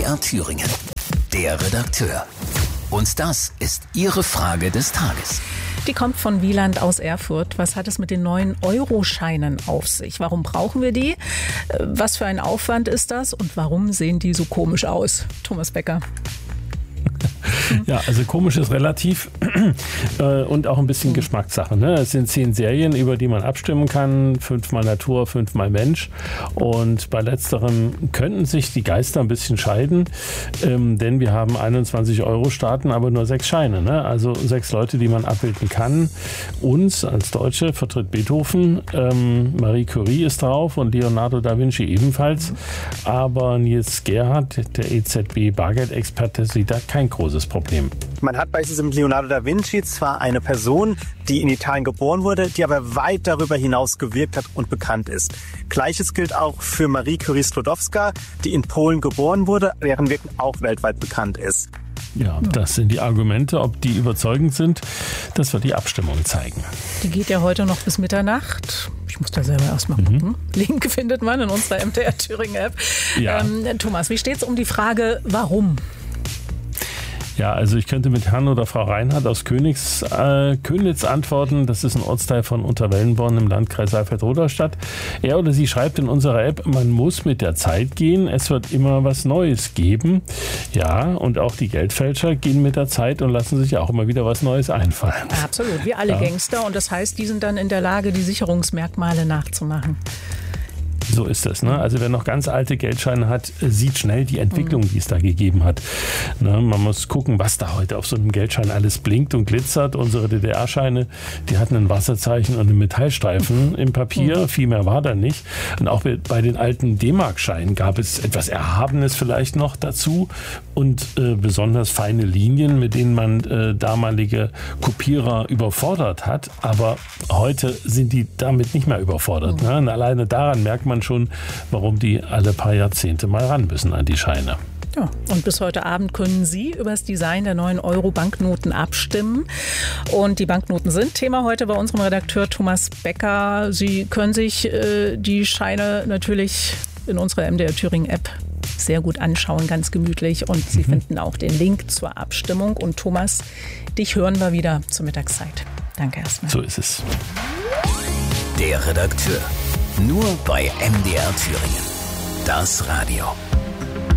MDR Thüringen. Der Redakteur. Und das ist Ihre Frage des Tages. Die kommt von Wieland aus Erfurt. Was hat es mit den neuen Euro-Scheinen auf sich? Warum brauchen wir die? Was für ein Aufwand ist das? Und warum sehen die so komisch aus? Thomas Becker. Ja, also komisch ist relativ und auch ein bisschen Geschmackssache. Ne? Es sind 10 Serien, über die man abstimmen kann. 5-mal Natur, 5-mal Mensch. Und bei letzterem könnten sich die Geister ein bisschen scheiden, denn wir haben 21 Euro-Staaten, aber nur 6 Scheine. Ne? Also 6 Leute, die man abbilden kann. Uns als Deutsche vertritt Beethoven, Marie Curie ist drauf und Leonardo da Vinci ebenfalls. Aber Nils Gerhardt, der EZB-Bargeldexperte, sieht da kein großes Problem. Man hat bei diesem Leonardo da Vinci zwar eine Person, die in Italien geboren wurde, die aber weit darüber hinaus gewirkt hat und bekannt ist. Gleiches gilt auch für Marie Curie Sklodowska, die in Polen geboren wurde, deren Wirken auch weltweit bekannt ist. Ja, das sind die Argumente. Ob die überzeugend sind, das wird die Abstimmung zeigen. Die geht ja heute noch bis Mitternacht. Ich muss da selber erstmal gucken. Link findet man in unserer MDR Thüringen App. Ja. Thomas, wie steht es um die Frage, warum? Ja, also ich könnte mit Herrn oder Frau Reinhardt aus Königs antworten. Das ist ein Ortsteil von Unterwellenborn im Landkreis Saalfeld-Rudolstadt. Er oder sie schreibt in unserer App, man muss mit der Zeit gehen. Es wird immer was Neues geben. Ja, und auch die Geldfälscher gehen mit der Zeit und lassen sich auch immer wieder was Neues einfallen. Absolut, wie alle Gangster. Und das heißt, die sind dann in der Lage, die Sicherungsmerkmale nachzumachen. So ist es. Ne? Also wer noch ganz alte Geldscheine hat, sieht schnell die Entwicklung, die es da gegeben hat. Ne? Man muss gucken, was da heute auf so einem Geldschein alles blinkt und glitzert. Unsere DDR-Scheine, die hatten ein Wasserzeichen und einen Metallstreifen im Papier. Viel mehr war da nicht. Und auch bei den alten D-Mark-Scheinen gab es etwas Erhabenes vielleicht noch dazu und besonders feine Linien, mit denen man damalige Kopierer überfordert hat. Aber heute sind die damit nicht mehr überfordert. Ne? Und alleine daran merkt man schon, warum die alle paar Jahrzehnte mal ran müssen an die Scheine. Ja, und bis heute Abend können Sie über das Design der neuen Euro-Banknoten abstimmen. Und die Banknoten sind Thema heute bei unserem Redakteur Thomas Becker. Sie können sich die Scheine natürlich in unserer MDR Thüringen App sehr gut anschauen, ganz gemütlich. Und Sie finden auch den Link zur Abstimmung. Und Thomas, dich hören wir wieder zur Mittagszeit. Danke erstmal. So ist es. Der Redakteur. Nur bei MDR Thüringen. Das Radio.